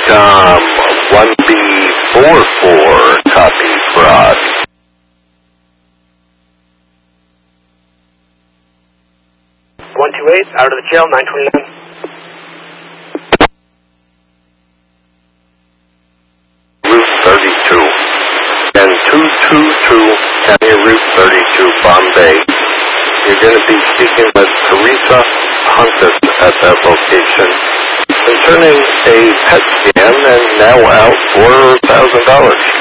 Intercom 1B44, copy Broad. Out of the jail, 929. Route 32. And 222, County Route 32, Bombay. You're going to be speaking with Teresa Huntus at that location. Concerning a PET scan and now out $4,000.